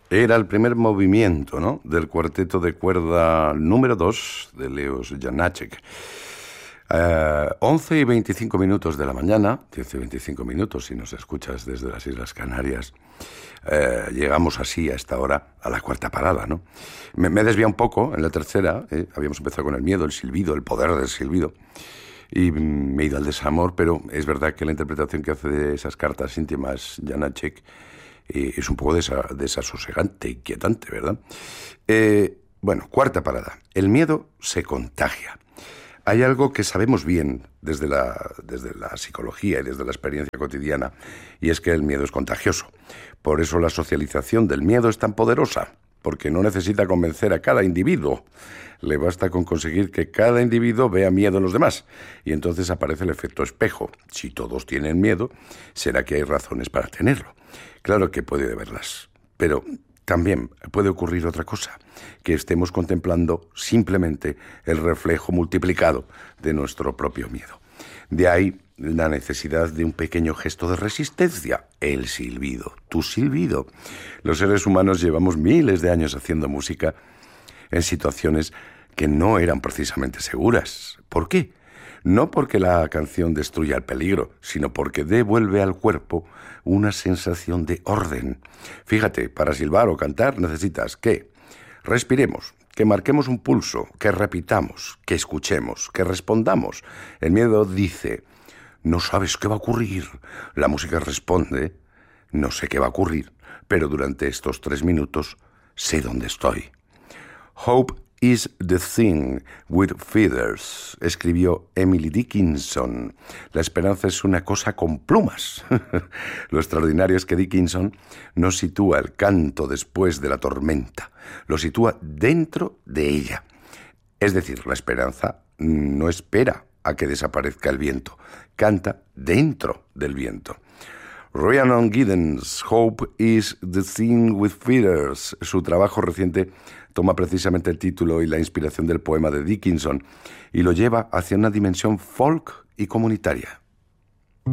Era el primer movimiento, ¿no?, del cuarteto de cuerda número 2 de Leos Janáček. 11 y 25 minutos de la mañana, 10 y 25 minutos si nos escuchas desde las Islas Canarias. Llegamos así a esta hora a la cuarta parada, ¿no? Me he desviado un poco en la tercera. Habíamos empezado con el miedo, el silbido, el poder del silbido. Y me he ido al desamor, pero es verdad que la interpretación que hace de esas cartas íntimas Janáček es un poco desasosegante, inquietante, ¿verdad? Bueno, cuarta parada. El miedo se contagia. Hay algo que sabemos bien desde la psicología y desde la experiencia cotidiana, y es que el miedo es contagioso. Por eso la socialización del miedo es tan poderosa, porque no necesita convencer a cada individuo. Le basta con conseguir que cada individuo vea miedo en los demás, y entonces aparece el efecto espejo. Si todos tienen miedo, será que hay razones para tenerlo. Claro que puede haberlas, pero también puede ocurrir otra cosa, que estemos contemplando simplemente el reflejo multiplicado de nuestro propio miedo. De ahí la necesidad de un pequeño gesto de resistencia, el silbido, tu silbido. Los seres humanos llevamos miles de años haciendo música en situaciones que no eran precisamente seguras. ¿Por qué? No porque la canción destruya el peligro, sino porque devuelve al cuerpo una sensación de orden. Fíjate, para silbar o cantar necesitas que respiremos, que marquemos un pulso, que repitamos, que escuchemos, que respondamos. El miedo dice, no sabes qué va a ocurrir. La música responde, no sé qué va a ocurrir, pero durante estos 3 minutos sé dónde estoy. Hope is the thing with feathers, escribió Emily Dickinson. La esperanza es una cosa con plumas. Lo extraordinario es que Dickinson no sitúa el canto después de la tormenta, lo sitúa dentro de ella. Es decir, la esperanza no espera a que desaparezca el viento, canta dentro del viento. Rhiannon Giddens, Hope is the thing with feathers. Su trabajo reciente toma precisamente el título y la inspiración del poema de Dickinson y lo lleva hacia una dimensión folk y comunitaria.